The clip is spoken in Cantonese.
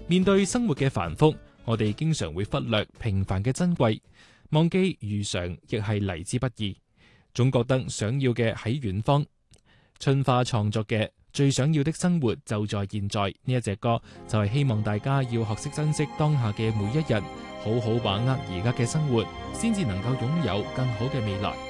面對生活嘅繁複，我哋經常會忽略平凡嘅珍貴，忘記如常亦係嚟之不易，總覺得想要嘅喺遠方。春花創作嘅最想要的生活就在現在呢一隻歌，就係希望大家要學識珍惜當下嘅每一日，好好把握而家嘅生活，先至能夠擁有更好嘅未來。